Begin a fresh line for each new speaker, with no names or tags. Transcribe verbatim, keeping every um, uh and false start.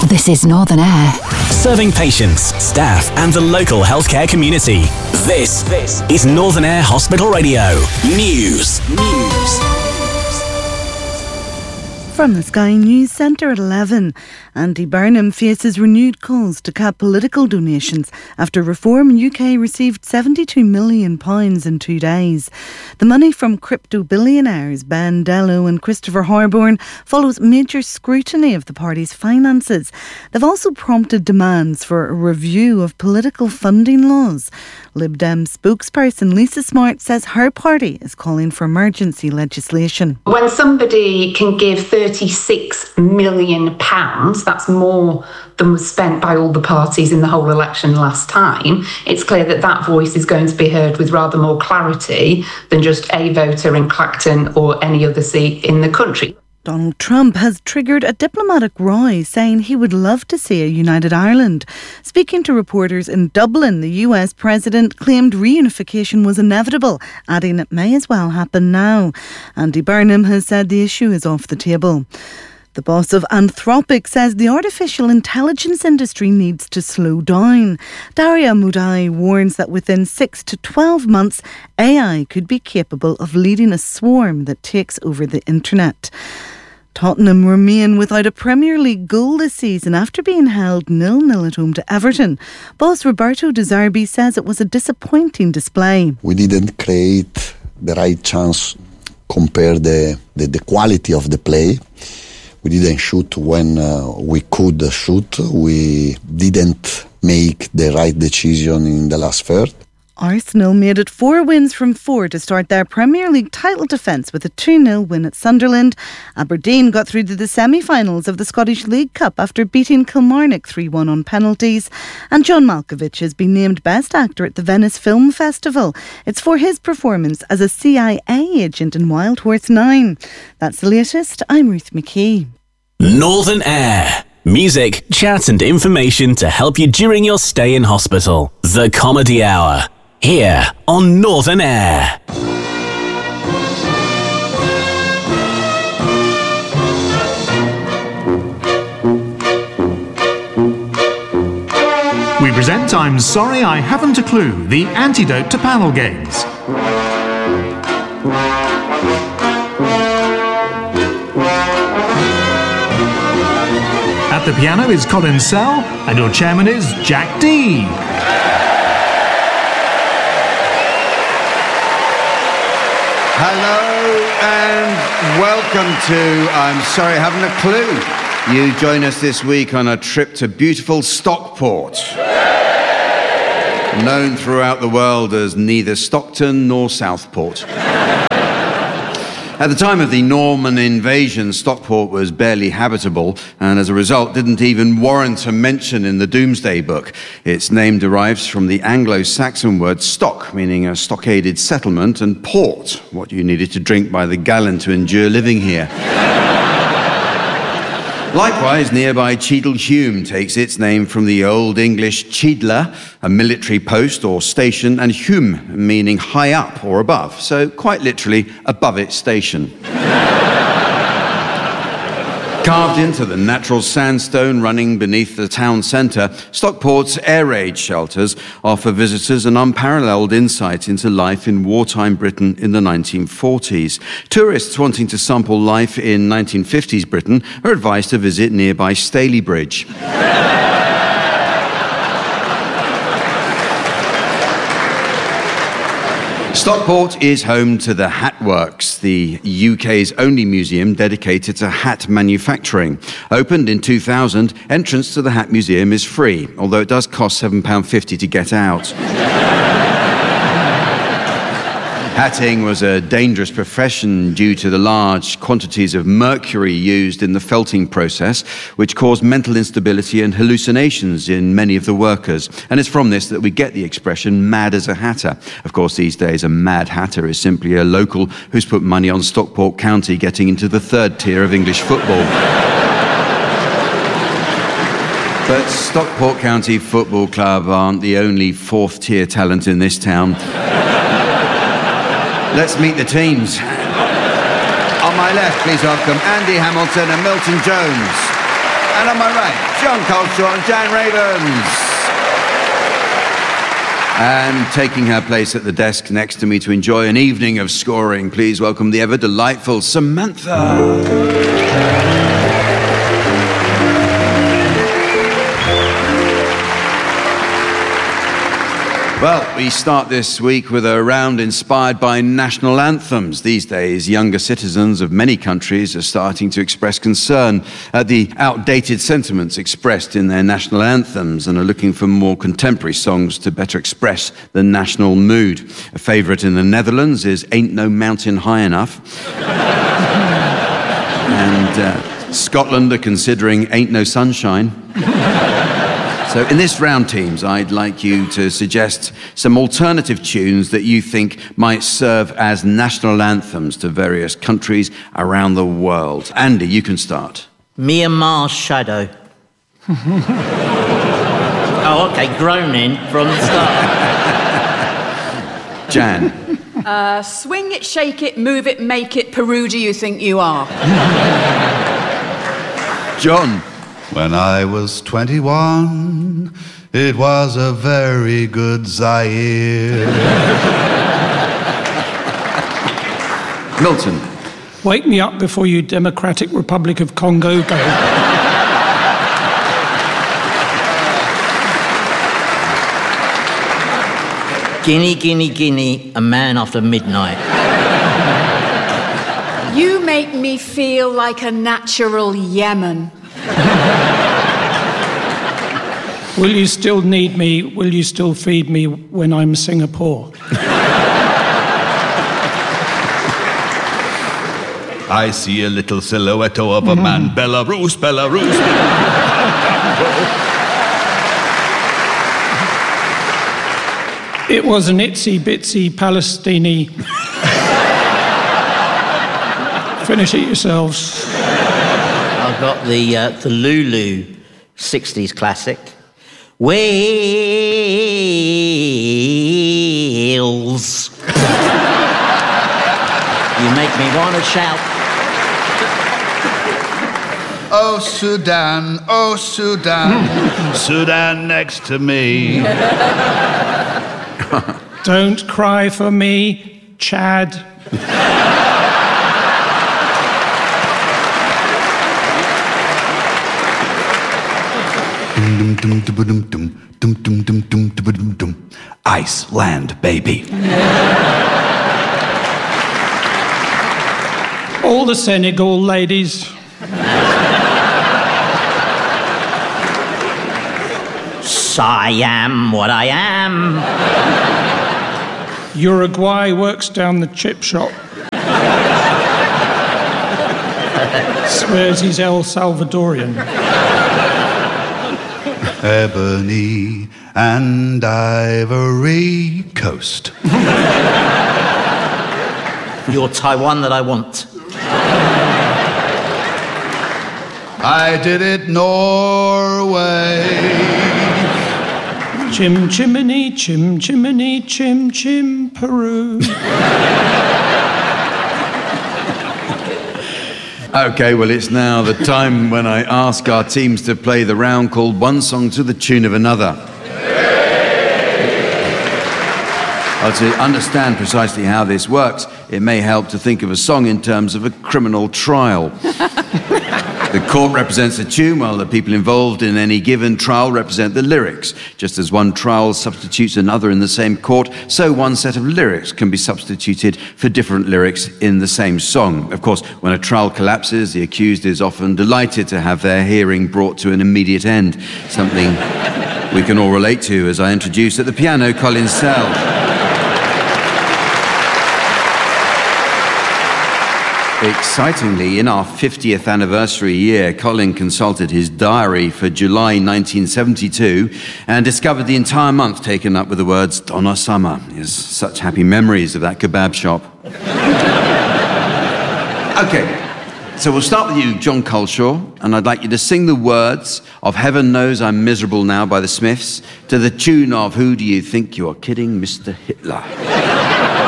This is Northern Air.
Serving patients, staff and the local healthcare community. This, this is Northern Air Hospital Radio. News. News.
From the Sky News Centre at eleven, Andy Burnham faces renewed calls to cap political donations after Reform U K received seventy-two million pounds in two days. The money from crypto billionaires Ben Dello and Christopher Harborne follows major scrutiny of the party's finances. They've also prompted demands for a review of political funding laws. Lib Dem spokesperson Lisa Smart says her party is calling for emergency legislation.
When somebody can give thirty-six million pounds, that's more than was spent by all the parties in the whole election last time, it's clear that that voice is going to be heard with rather more clarity than just a voter in Clacton or any other seat in the country.
Donald Trump has triggered a diplomatic row, saying he would love to see a united Ireland. Speaking to reporters in Dublin, the U S president claimed reunification was inevitable, adding it may as well happen now. Andy Burnham has said the issue is off the table. The boss of Anthropic says the artificial intelligence industry needs to slow down. Daria Mudai warns that within six to twelve months, A I could be capable of leading a swarm that takes over the internet. Tottenham remain without a Premier League goal this season after being held nil nil at home to Everton. Boss Roberto De Zerbi says it was a disappointing display.
We didn't create the right chance, compare the, the, the quality of the play. We didn't shoot when uh, we could shoot. We didn't make the right decision in the last third.
Arsenal made it four wins from four to start their Premier League title defence with a two nil win at Sunderland. Aberdeen got through to the semi-finals of the Scottish League Cup after beating Kilmarnock three one on penalties. And John Malkovich has been named Best Actor at the Venice Film Festival. It's for his performance as a C I A agent in Wild Horse nine. That's the latest. I'm Ruth McKee.
Northern Air. Music, chat and information to help you during your stay in hospital. The Comedy Hour. Here on Northern Air.
We present I'm Sorry I Haven't a Clue, the antidote to panel games. At the piano is Colin Sell, and your chairman is Jack D.
Hello and welcome to I'm Sorry I Haven't a Clue. You join us this week on a trip to beautiful Stockport, known throughout the world as neither Stockton nor Southport. At the time of the Norman invasion, Stockport was barely habitable and as a result didn't even warrant a mention in the Domesday Book. Its name derives from the Anglo-Saxon word stock, meaning a stockaded settlement, and port, what you needed to drink by the gallon to endure living here. Likewise, nearby Cheadlehume takes its name from the Old English Cheadle, a military post or station, and hume, meaning high up or above, so quite literally above its station. Carved into the natural sandstone running beneath the town centre, Stockport's air raid shelters offer visitors an unparalleled insight into life in wartime Britain in the nineteen forties. Tourists wanting to sample life in nineteen fifties Britain are advised to visit nearby Stalybridge. Stockport is home to the Hat Works, the U K's only museum dedicated to hat manufacturing. Opened in two thousand, entrance to the Hat Museum is free, although it does cost seven pounds fifty to get out. Hatting was a dangerous profession due to the large quantities of mercury used in the felting process, which caused mental instability and hallucinations in many of the workers. And it's from this that we get the expression mad as a hatter. Of course, these days, a mad hatter is simply a local who's put money on Stockport County getting into the third tier of English football. But Stockport County Football Club aren't the only fourth-tier talent in this town. Let's meet the teams. On my left, please welcome Andy Hamilton and Milton Jones. And on my right, John Coleshaw and Jan Ravens. And taking her place at the desk next to me to enjoy an evening of scoring, please welcome the ever-delightful Samantha. Well, we start this week with a round inspired by national anthems. These days, younger citizens of many countries are starting to express concern at the outdated sentiments expressed in their national anthems and are looking for more contemporary songs to better express the national mood. A favourite in the Netherlands is Ain't No Mountain High Enough. and uh, Scotland are considering Ain't No Sunshine. So in this round, teams, I'd like you to suggest some alternative tunes that you think might serve as national anthems to various countries around the world. Andy, you can start.
Myanmar's Shadow. Oh, OK, groaning from the start.
Jan.
Uh, swing it, shake it, move it, make it, Peru do you think you are?
John.
When I was twenty-one, it was a very good Zaire.
Milton.
Wake me up before you Democratic Republic of Congo go.
Guinea, Guinea, Guinea, a man after midnight.
You make me feel like a natural Yemen.
Will you still need me? Will you still feed me when I'm Singapore?
I see a little silhouette of a man, Belarus, Belarus.
It was an itsy-bitsy Palestini. Finish it yourselves.
I've got the, uh, the Lulu sixties classic. Wales. You make me want to shout.
Oh, Sudan, oh, Sudan, Sudan next to me.
Don't cry for me, Chad.
Iceland, baby.
All the Senegal ladies.
I am what I am.
Uruguay works down the chip shop. Swears he's El Salvadorian.
Ebony and Ivory Coast.
You're Taiwan that I want.
I did it Norway.
Chim chimney, chim chimney, chim chim Peru.
OK, well, it's now the time when I ask our teams to play the round called One Song to the Tune of Another. Well, to understand precisely how this works, it may help to think of a song in terms of a criminal trial. The court represents the tune, while the people involved in any given trial represent the lyrics. Just as one trial substitutes another in the same court, so one set of lyrics can be substituted for different lyrics in the same song. Of course, when a trial collapses, the accused is often delighted to have their hearing brought to an immediate end, something we can all relate to as I introduce at the piano Colin Sell. Excitingly, in our fiftieth anniversary year, Colin consulted his diary for July nineteen seventy-two and discovered the entire month taken up with the words Donna Summer. He has such happy memories of that kebab shop. OK, so we'll start with you, John Coleshaw, and I'd like you to sing the words of Heaven Knows I'm Miserable Now by the Smiths to the tune of Who Do You Think You're Kidding, Mister Hitler?